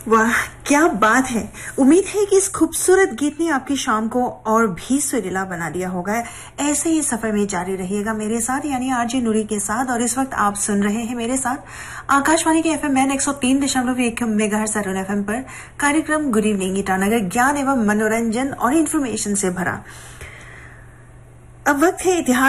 वाह, क्या बात है। उम्मीद है कि इस खूबसूरत गीत ने आपकी शाम को और भी सुरीला बना दिया होगा। ऐसे ही सफर में जारी रहिएगा मेरे साथ, यानी आरजे नूरी के साथ। और इस वक्त आप सुन रहे हैं मेरे साथ आकाशवाणी के एफएम 103.1 मेगाहर्ट्ज अरुण एफएम पर कार्यक्रम गुड इवनिंग ईटानगर, ज्ञान एवं मनोरंजन और इन्फॉर्मेशन से भरा। अब वक्त है इतिहास